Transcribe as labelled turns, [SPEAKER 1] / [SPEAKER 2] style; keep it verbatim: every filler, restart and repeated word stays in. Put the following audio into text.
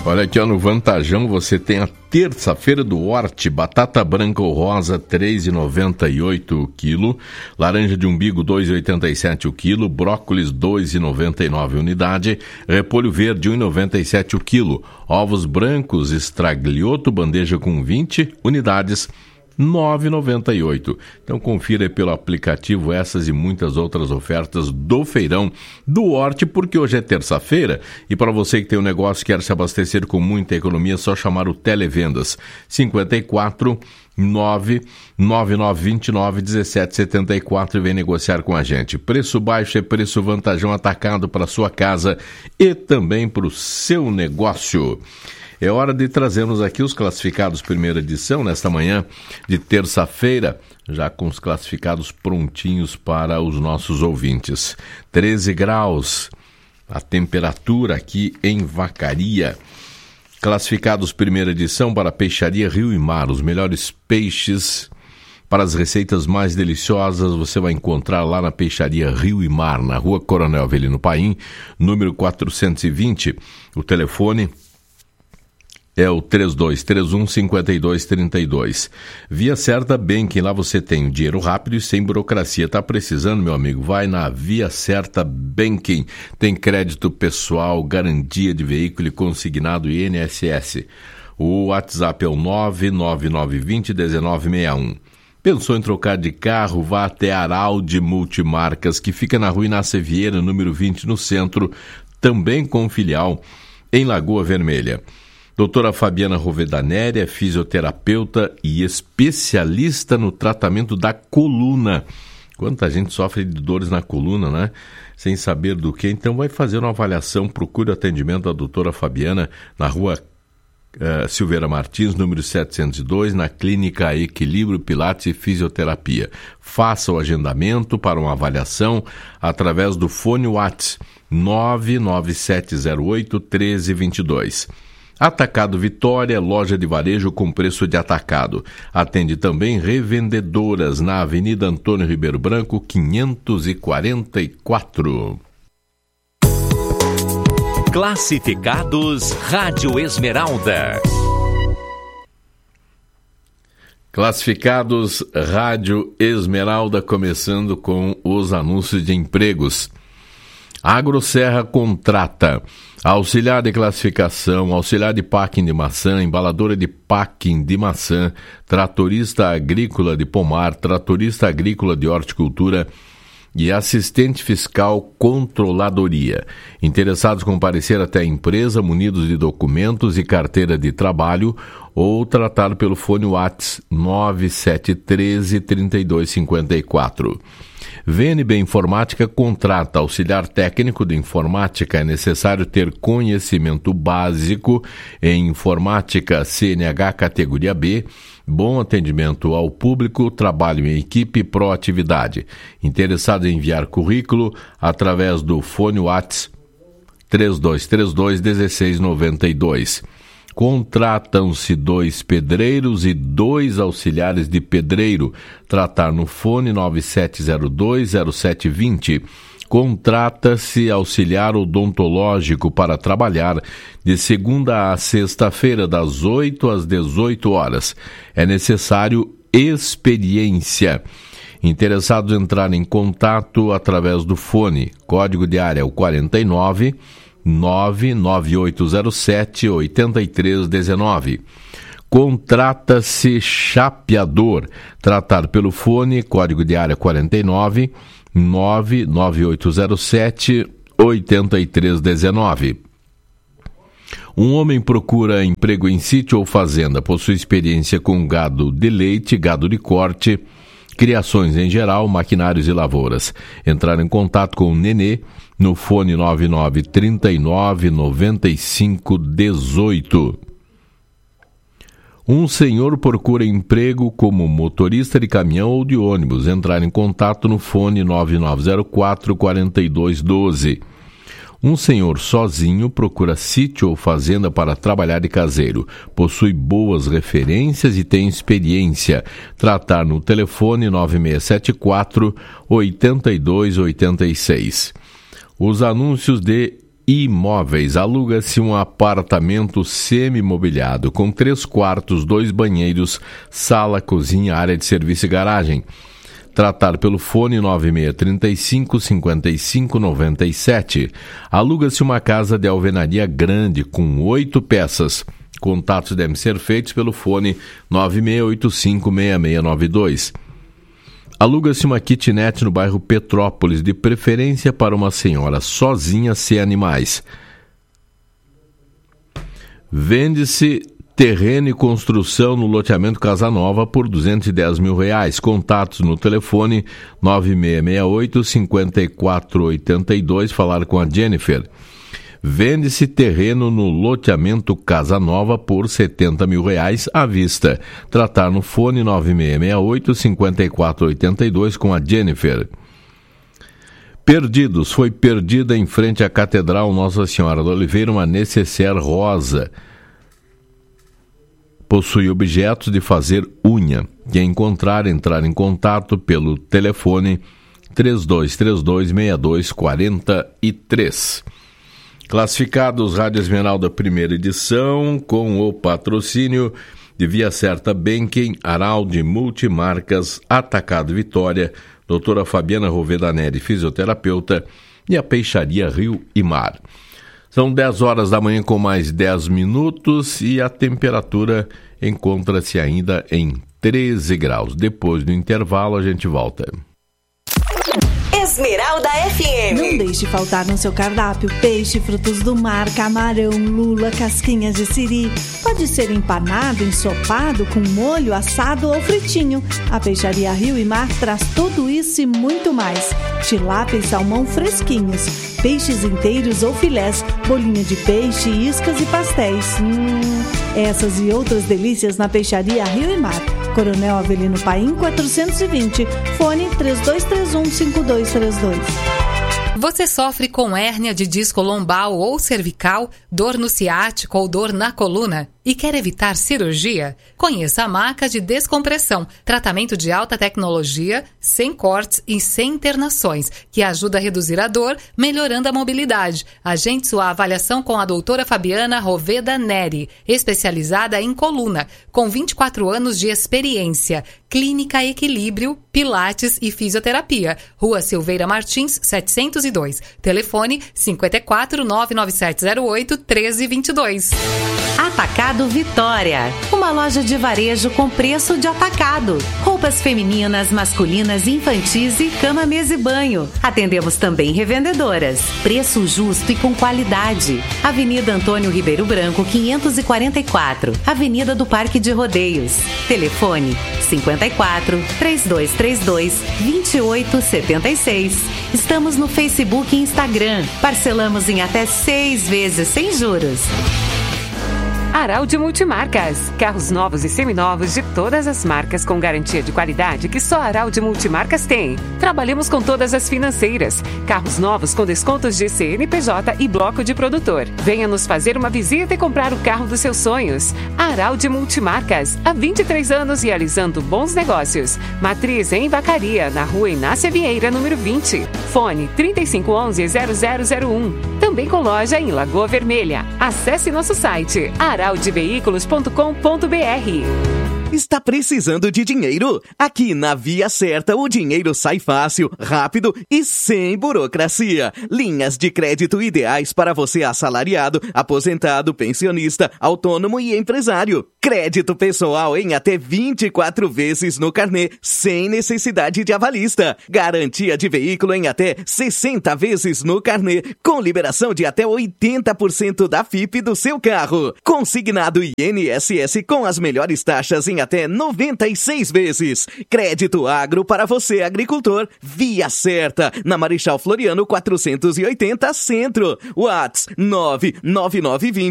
[SPEAKER 1] Olha aqui, ó, no Vantajão você tem a terça-feira do Horti, batata branca ou rosa três reais e noventa e oito centavos o quilo, laranja de umbigo dois reais e oitenta e sete centavos o quilo, brócolis dois reais e noventa e nove centavos a unidade, repolho verde um real e noventa e sete centavos o quilo, ovos brancos estraglioto, bandeja com vinte unidades, nove reais e noventa e oito centavos. Então confira pelo aplicativo essas e muitas outras ofertas do feirão do Horti, porque hoje é terça-feira e para você que tem um negócio e quer se abastecer com muita economia, é só chamar o Televendas cinquenta e quatro, nove nove nove dois nove um sete sete quatro e vem negociar com a gente. Preço baixo é preço Vantajão atacado para sua casa e também para o seu negócio. É hora de trazermos aqui os classificados primeira edição, nesta manhã de terça-feira, já com os classificados prontinhos para os nossos ouvintes. treze graus, a temperatura aqui em Vacaria. Classificados primeira edição para Peixaria Rio e Mar, os melhores peixes para as receitas mais deliciosas você vai encontrar lá na Peixaria Rio e Mar, na Rua Coronel Avelino Paim, número quatrocentos e vinte. O telefone é o três dois três um, cinco dois três dois. Via Certa Banking, lá você tem dinheiro rápido e sem burocracia. Tá precisando, meu amigo? Vai na Via Certa Banking. Tem crédito pessoal, garantia de veículo consignado e I N S S. O WhatsApp é o nove nove nove dois zero um nove seis um. Pensou em trocar de carro? Vá até Araldi Multimarcas, que fica na Rua Inácio Vieira, número vinte, no centro, também com filial em Lagoa Vermelha. Doutora Fabiana Rovedaneri é fisioterapeuta e especialista no tratamento da coluna. Quanta gente sofre de dores na coluna, né? Sem saber do que, então vai fazer uma avaliação. Procure o atendimento da doutora Fabiana na rua uh, Silveira Martins, número setecentos e dois, na Clínica Equilíbrio Pilates e Fisioterapia. Faça o agendamento para uma avaliação através do fone WhatsApp nove nove sete zero oito um três dois dois. Atacado Vitória, loja de varejo com preço de atacado. Atende também revendedoras na Avenida Antônio Ribeiro Branco, quinhentos e quarenta e quatro.
[SPEAKER 2] Classificados Rádio Esmeralda.
[SPEAKER 1] Classificados Rádio Esmeralda, começando com os anúncios de empregos. Agroserra contrata auxiliar de classificação, auxiliar de packing de maçã, embaladora de packing de maçã, tratorista agrícola de pomar, tratorista agrícola de horticultura e assistente fiscal controladoria. Interessados comparecer até a empresa munidos de documentos e carteira de trabalho ou tratar pelo fone WhatsApp nove sete um três, três dois cinco quatro. V N B Informática contrata auxiliar técnico de informática. É necessário ter conhecimento básico em informática C N H categoria B, bom atendimento ao público, trabalho em equipe e proatividade. Interessado em enviar currículo através do fone WhatsApp três dois três dois um seis nove dois. Contratam-se dois pedreiros e dois auxiliares de pedreiro. Tratar no fone nove sete zero dois zero sete dois zero. Contrata-se auxiliar odontológico para trabalhar de segunda a sexta-feira, das oito às dezoito horas. É necessário experiência. Interessados em entrar em contato através do fone. Código de área é o quarenta e nove, nove nove oito zero sete, oito três um nove. Contrata-se chapeador. Tratar pelo fone, código de área quarenta e nove, nove nove oito zero sete, oito três um nove. Um homem procura emprego em sítio ou fazenda, possui experiência com gado de leite, gado de corte, criações em geral, maquinários e lavouras. Entrar em contato com o Nenê no fone nove nove três nove nove cinco um oito. Um senhor procura emprego como motorista de caminhão ou de ônibus. Entrar em contato no fone nove nove zero quatro, quatro dois um dois. Um senhor sozinho procura sítio ou fazenda para trabalhar de caseiro. Possui boas referências e tem experiência. Tratar no telefone nove seis sete quatro, oito dois oito seis. Os anúncios de Imóveis. Aluga-se um apartamento semi-mobiliado com três quartos, dois banheiros, sala, cozinha, área de serviço e garagem. Tratar pelo fone nove seis três cinco, cinco cinco nove sete. Aluga-se uma casa de alvenaria grande com oito peças. Contatos devem ser feitos pelo fone nove seis oito cinco, seis seis nove dois. Aluga-se uma kitnet no bairro Petrópolis, de preferência para uma senhora sozinha sem animais. Vende-se terreno e construção no loteamento Casa Nova por duzentos e dez mil reais. Contatos no telefone nove seis seis oito, cinco quatro oito dois. Falar com a Jennifer. Vende-se terreno no loteamento Casa Nova por setenta mil reais à vista. Tratar no fone nove seis seis oito, cinco quatro oito dois com a Jennifer. Perdidos. Foi perdida em frente à Catedral Nossa Senhora do Oliveira uma necessaire rosa. Possui objetos de fazer unha. Quem encontrar, entrar em contato pelo telefone três dois três dois, seis dois quatro três. Classificados Rádio Esmeralda, primeira edição, com o patrocínio de Via Certa Banking, Araldi Multimarcas, Atacado Vitória, doutora Fabiana Roveda Neri, fisioterapeuta, e a Peixaria Rio e Mar. São dez horas da manhã com mais dez minutos e a temperatura encontra-se ainda em treze graus. Depois do intervalo a gente volta.
[SPEAKER 3] Esmeralda F M.
[SPEAKER 4] Não deixe faltar no seu cardápio peixe, frutos do mar, camarão, lula, casquinhas de siri. Pode ser empanado, ensopado, com molho, assado ou fritinho. A Peixaria Rio e Mar traz tudo isso e muito mais. Tilápia e salmão fresquinhos, peixes inteiros ou filés, bolinho de peixe, iscas e pastéis. Hum, essas e outras delícias na Peixaria Rio e Mar. Coronel Avelino Paim quatrocentos e vinte, fone três dois três um, cinco dois três dois.
[SPEAKER 5] Você sofre com hérnia de disco lombar ou cervical, dor no ciático ou dor na coluna e quer evitar cirurgia? Conheça a Maca de Descompressão, tratamento de alta tecnologia, sem cortes e sem internações, que ajuda a reduzir a dor, melhorando a mobilidade. Agende sua avaliação com a doutora Fabiana Roveda Neri, especializada em coluna, com vinte e quatro anos de experiência. Clínica Equilíbrio, Pilates e Fisioterapia. Rua Silveira Martins, setecentos e dois. Telefone cinco quatro, nove nove sete zero oito, um três dois dois.
[SPEAKER 3] Atacado Vitória. Uma loja de varejo com preço de atacado. Roupas femininas, masculinas, infantis e cama, mesa e banho. Atendemos também revendedoras. Preço justo e com qualidade. Avenida Antônio Ribeiro Branco, quinhentos e quarenta e quatro. Avenida do Parque de Rodeios. Telefone cinco quatro, três dois três dois, dois oito sete seis. Estamos no Facebook e Instagram. Parcelamos em até seis vezes sem juros.
[SPEAKER 6] Araldi Multimarcas. Carros novos e seminovos de todas as marcas com garantia de qualidade que só a Araldi Multimarcas tem. Trabalhamos com todas as financeiras. Carros novos com descontos de C N P J e bloco de produtor. Venha nos fazer uma visita e comprar o carro dos seus sonhos. Araldi Multimarcas. Há vinte e três anos realizando bons negócios. Matriz em Vacaria, na rua Inácia Vieira, número vinte. Fone trinta e cinco onze, zero zero zero um. Também com loja em Lagoa Vermelha. Acesse nosso site araldi veículos ponto com ponto b r.
[SPEAKER 7] Está precisando de dinheiro? Aqui na Via Certa o dinheiro sai fácil, rápido e sem burocracia. Linhas de crédito ideais para você assalariado, aposentado, pensionista, autônomo e empresário. Crédito pessoal em até vinte e quatro vezes no carnê, sem necessidade de avalista. Garantia de veículo em até sessenta vezes no carnê, com liberação de até oitenta por cento da F I P do seu carro. Consignado I N S S com as melhores taxas em até noventa e seis vezes. Crédito agro para você, agricultor. Via Certa, na Marechal Floriano quatrocentos e oitenta Centro. WhatsApp nove nove nove dois